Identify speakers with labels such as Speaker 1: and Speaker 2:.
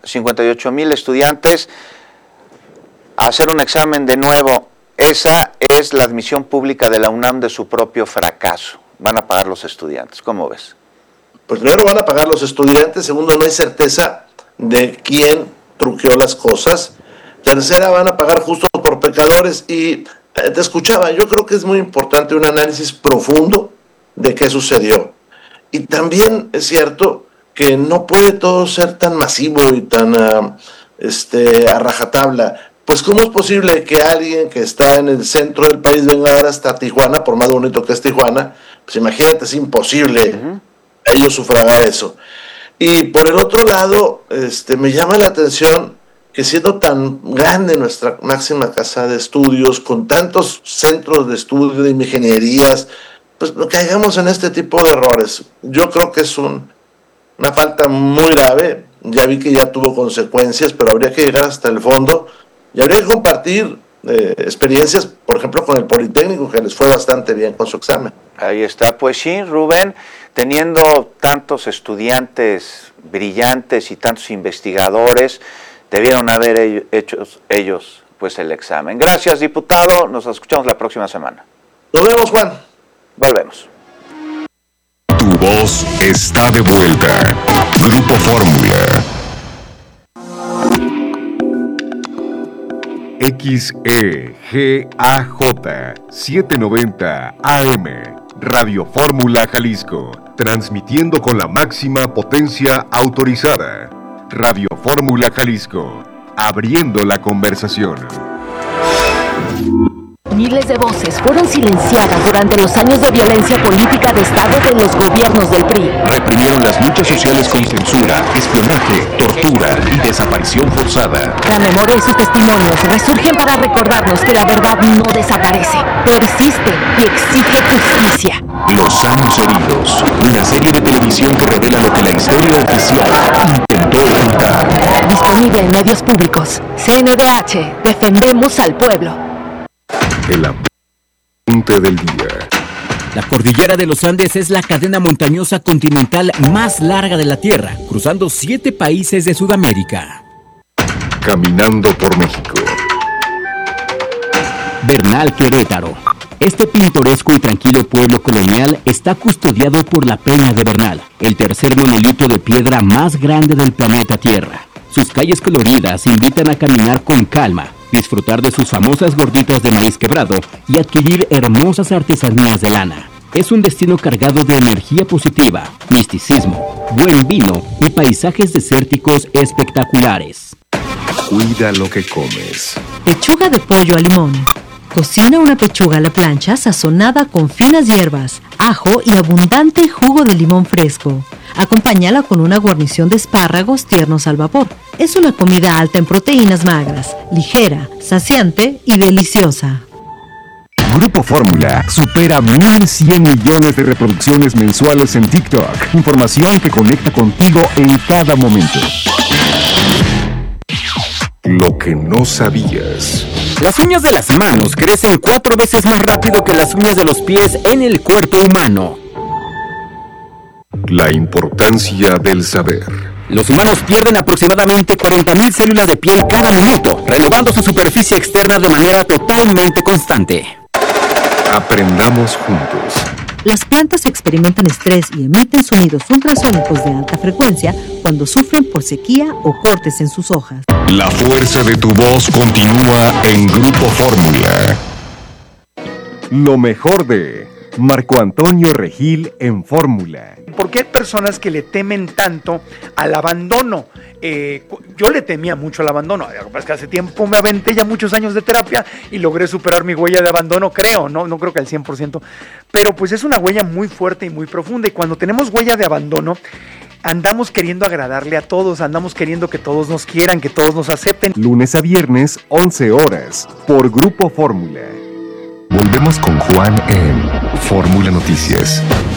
Speaker 1: 58,000 estudiantes a hacer un examen de nuevo. Esa es la admisión pública de la UNAM de su propio fracaso. Van a pagar los estudiantes. ¿Cómo ves?
Speaker 2: Pues primero van a pagar los estudiantes, segundo, no hay certeza de quién truqueó las cosas, tercera, van a pagar justos por pecadores. Y te escuchaba, yo creo que es muy importante un análisis profundo de qué sucedió. Y también es cierto que no puede todo ser tan masivo y tan a rajatabla. Pues ¿cómo es posible que alguien que está en el centro del país venga ahora hasta Tijuana, por más bonito que es Tijuana? Pues imagínate, es imposible ellos sufragar eso. Y por el otro lado, me llama la atención que siendo tan grande nuestra máxima casa de estudios, con tantos centros de estudio de ingenierías, pues caigamos en este tipo de errores. Yo creo que es una falta muy grave. Ya vi que ya tuvo consecuencias, pero habría que llegar hasta el fondo y habría que compartir experiencias, por ejemplo, con el Politécnico, que les fue bastante bien con su examen.
Speaker 1: Ahí está. Pues sí, Rubén, teniendo tantos estudiantes brillantes y tantos investigadores, debieron haber hecho ellos pues el examen. Gracias, diputado. Nos escuchamos la próxima semana.
Speaker 2: Nos vemos, Juan.
Speaker 1: Volvemos.
Speaker 3: Tu voz está de vuelta. Grupo Fórmula. XEGAJ 790 AM, Radio Fórmula Jalisco, transmitiendo con la máxima potencia autorizada. Radio Fórmula Jalisco, abriendo la conversación.
Speaker 4: Miles de voces fueron silenciadas durante los años de violencia política de Estado de los gobiernos del PRI.
Speaker 3: Reprimieron las luchas sociales con censura, espionaje, tortura y desaparición forzada.
Speaker 4: La memoria y sus testimonios resurgen para recordarnos que la verdad no desaparece, persiste y exige justicia.
Speaker 3: Los años heridos, una serie de televisión que revela lo que la historia oficial intentó ocultar.
Speaker 4: Disponible en medios públicos. CNDH, defendemos al pueblo.
Speaker 3: El apunte del día.
Speaker 5: La cordillera de los Andes es la cadena montañosa continental más larga de la Tierra, cruzando 7 países de Sudamérica.
Speaker 3: Caminando por México.
Speaker 5: Bernal, Querétaro. Este pintoresco y tranquilo pueblo colonial está custodiado por la Peña de Bernal, el tercer monolito de piedra más grande del planeta Tierra. Sus calles coloridas invitan a caminar con calma, disfrutar de sus famosas gorditas de maíz quebrado y adquirir hermosas artesanías de lana. Es un destino cargado de energía positiva, misticismo, buen vino y paisajes desérticos espectaculares.
Speaker 3: Cuida lo que comes.
Speaker 6: Pechuga de pollo al limón. Cocina una pechuga a la plancha sazonada con finas hierbas, ajo y abundante jugo de limón fresco. Acompáñala con una guarnición de espárragos tiernos al vapor. Es una comida alta en proteínas magras, ligera, saciante y deliciosa.
Speaker 3: Grupo Fórmula supera 1,100 millones de reproducciones mensuales en TikTok. Información que conecta contigo en cada momento. Lo que no sabías.
Speaker 5: Las uñas de las manos crecen 4 veces más rápido que las uñas de los pies en el cuerpo humano.
Speaker 3: La importancia del saber.
Speaker 5: Los humanos pierden aproximadamente 40,000 células de piel cada minuto, renovando su superficie externa de manera totalmente constante.
Speaker 3: Aprendamos juntos.
Speaker 6: Las plantas experimentan estrés y emiten sonidos ultrasónicos de alta frecuencia cuando sufren por sequía o cortes en sus hojas.
Speaker 3: La fuerza de tu voz continúa en Grupo Fórmula. Lo mejor de Marco Antonio Regil en Fórmula.
Speaker 7: ¿Por qué hay personas que le temen tanto al abandono? Yo le temía mucho al abandono. Es que hace tiempo me aventé ya muchos años de terapia y logré superar mi huella de abandono, creo, no creo que al 100%. Pero pues es una huella muy fuerte y muy profunda. Y cuando tenemos huella de abandono, andamos queriendo agradarle a todos, andamos queriendo que todos nos quieran, que todos nos acepten.
Speaker 3: Lunes a viernes, 11 horas, por Grupo Fórmula. Volvemos con Juan en Fórmula Noticias.